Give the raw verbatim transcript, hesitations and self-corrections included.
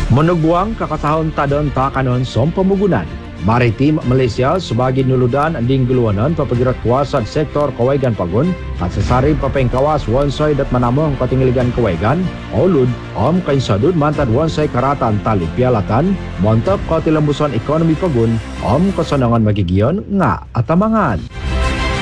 Menugbuang kakatahon tadon takanon som pamugunan. Maritim Malaysia sebagai nuludan anding guluanan papagirat kuasa sektor Kawegan Pagun at sasari papengkawas wansay dat manamong katingiligan Kawegan olud om kainsadud mantan wansay karatan tali pialatan montap katilambusan ekonomi Pagun om kasanangan magigiyon nga atamangan.